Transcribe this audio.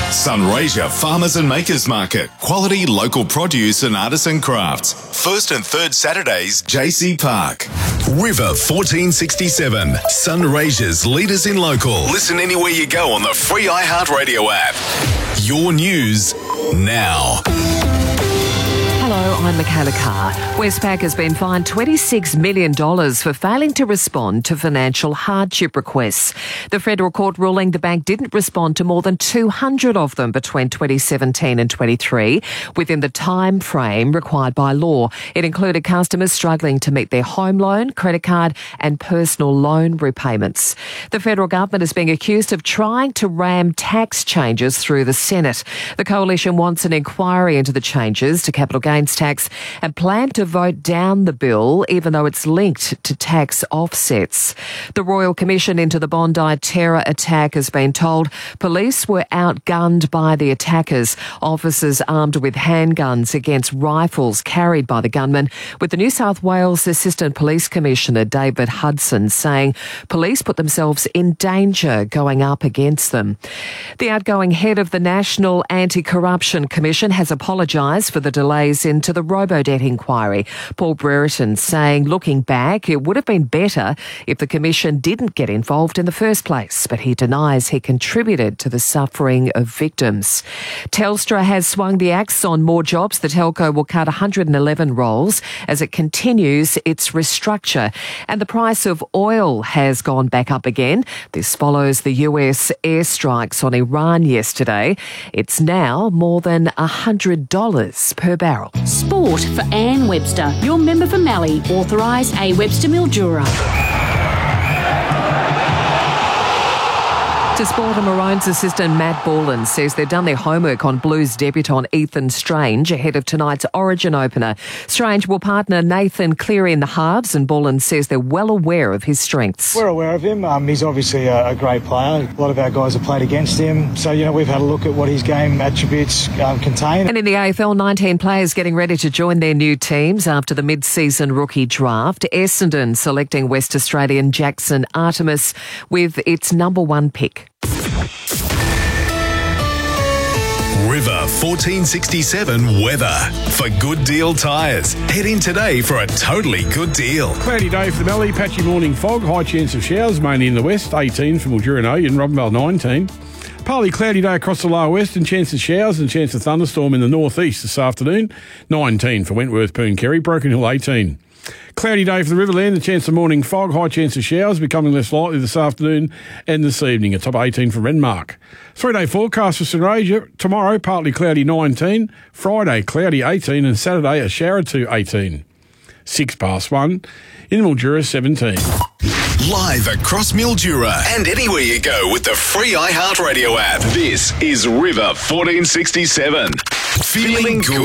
Sunraysia Farmers and Makers Market. Quality local produce and artisan crafts. First and third Saturdays, JC Park. River 1467. Sunraysia's leaders in local. Listen anywhere you go on the free iHeartRadio app. Your news now. Hello, I'm Michaela Carr. Westpac has been fined $26 million for failing to respond to financial hardship requests. The federal court ruling the bank didn't respond to more than 200 of them between 2017 and 23 within the time frame required by law. It included customers struggling to meet their home loan, credit card and personal loan repayments. The federal government is being accused of trying to ram tax changes through the Senate. The coalition wants an inquiry into the changes to capital gains tax and plan to vote down the bill even though it's linked to tax offsets. The Royal Commission into the Bondi terror attack has been told police were outgunned by the attackers, officers armed with handguns against rifles carried by the gunmen, with the New South Wales Assistant Police Commissioner David Hudson saying police put themselves in danger going up against them. The outgoing head of the National Anti-Corruption Commission has apologised for the delays into the Robodebt inquiry. Paul Brereton saying, looking back, it would have been better if the Commission didn't get involved in the first place, but he denies he contributed to the suffering of victims. Telstra has swung the axe on more jobs. The telco will cut 111 roles as it continues its restructure. And the price of oil has gone back up again. This follows the US airstrikes on Iran yesterday. It's now more than $100 per barrel. Sport for Anne Webster, your member for Mallee, authorised A. Webster Mildura. To sport, and Maroons assistant Matt Borland says they've done their homework on Blues debutant Ethan Strange ahead of tonight's Origin opener. Strange will partner Nathan Cleary in the halves, and Borland says they're well aware of his strengths. We're aware of him. He's obviously a great player. A lot of our guys have played against him. So, we've had a look at what his game attributes contain. And in the AFL, 19 players getting ready to join their new teams after the mid-season rookie draft. Essendon selecting West Australian Jackson Artemis with its number one pick. River 1467 weather. For Good Deal Tyres, head in today for a totally good deal. Cloudy day for the Mallee, patchy morning fog, high chance of showers, mainly in the west, 18 for Mildura and Robinvale 19. Partly cloudy day across the lower west and chance of showers and chance of thunderstorm in the northeast this afternoon, 19 for Wentworth, Pooncarry, Broken Hill 18. Cloudy day for the Riverland, a chance of morning fog, high chance of showers, becoming less likely this afternoon and this evening, a top 18 for Renmark. 3-day forecast for Sunraysia, tomorrow partly cloudy 19, Friday cloudy 18 and Saturday a shower to 18. 1:06 in Mildura 17. Live across Mildura and anywhere you go with the free iHeartRadio app. This is River 1467. Feeling good.